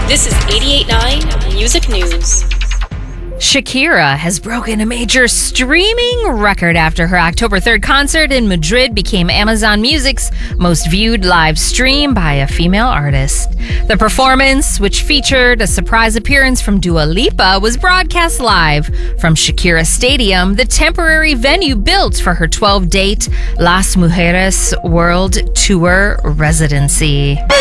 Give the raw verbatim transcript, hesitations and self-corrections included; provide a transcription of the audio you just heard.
This is eighty-eight point nine Music News. Shakira has broken a major streaming record after her October third concert in Madrid became Amazon Music's most viewed live stream by a female artist. The performance, which featured a surprise appearance from Dua Lipa, was broadcast live from Shakira Stadium, the temporary venue built for her twelve-date Las Mujeres World Tour residency.